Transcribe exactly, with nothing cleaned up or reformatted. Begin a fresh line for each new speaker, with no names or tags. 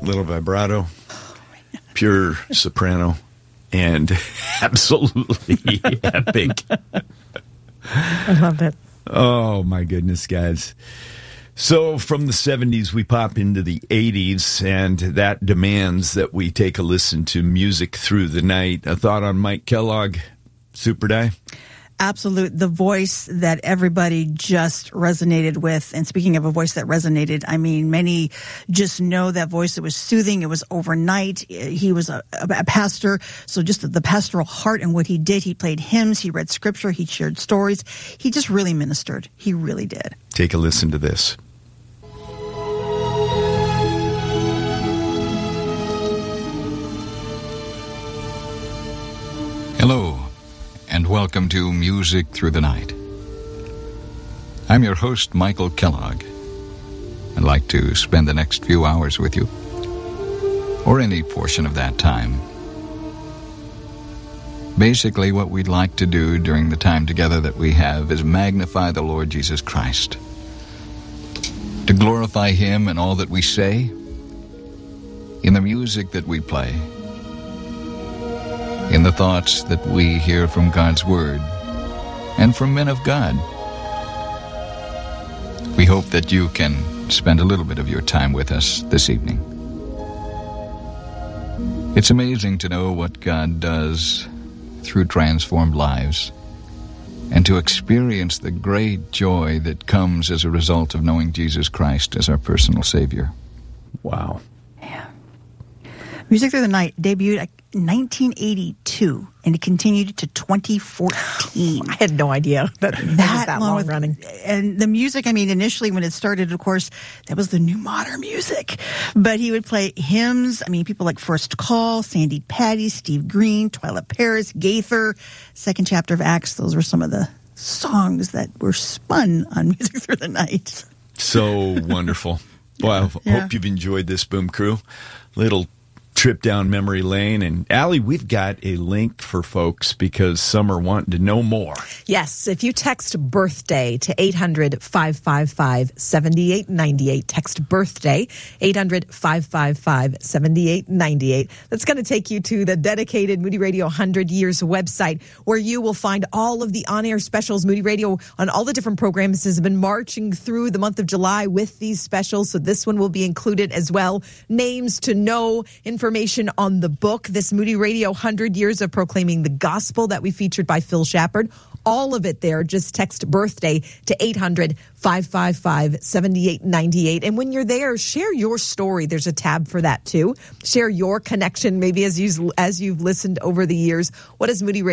little vibrato, pure soprano, and absolutely epic.
I love it.
Oh, my goodness, guys. So from the seventies, we pop into the eighties, and that demands that we take a listen to Music Through the Night. A thought on Mike Kellogg, Super Di?
Absolute. The voice that everybody just resonated with. And speaking of a voice that resonated, I mean, many just know that voice. It was soothing. It was overnight. He was a, a pastor. So just the pastoral heart and what he did. He played hymns. He read scripture. He shared stories. He just really ministered. He really did.
Take a listen to this.
Hello, and welcome to Music Through the Night. I'm your host, Michael Kellogg. I'd like to spend the next few hours with you, or any portion of that time. Basically, what we'd like to do during the time together that we have is magnify the Lord Jesus Christ, to glorify Him in all that we say, in the music that we play, in the thoughts that we hear from God's Word and from men of God. We hope that you can spend a little bit of your time with us this evening. It's amazing to know what God does through transformed lives and to experience the great joy that comes as a result of knowing Jesus Christ as our personal Savior.
Wow.
Yeah. Music Through the Night debuted in nineteen eighty-two, and it continued to twenty fourteen.
I had no idea that that, was that long,
with,
running.
And the music, I mean, initially when it started, of course, that was the new modern music. But he would play hymns. I mean, people like First Call, Sandy Patty, Steve Green, Twyla Paris, Gaither, Second Chapter of Acts. Those were some of the songs that were spun on Music Through the Night.
So wonderful. Well, I
Yeah.
hope you've enjoyed this, Boom Crew. Little trip down memory lane. And Allie, we've got a link for folks because some are wanting to know more.
Yes, if you text birthday to eight hundred, five five five, seven eight nine eight, text birthday, eight hundred, five five five, seven eight nine eight. That's going to take you to the dedicated Moody Radio one hundred Years website, where you will find all of the on-air specials. Moody Radio on all the different programs has been marching through the month of July with these specials, so this one will be included as well. Names to know, information on the book, this Moody Radio one hundred Years of Proclaiming the Gospel that we featured by Phil Shepard. All of it there. Just text birthday to eight hundred, five five five, seven eight nine eight. And when you're there, share your story. There's a tab for that too. Share your connection, maybe as you as you've listened over the years. What does Moody Radio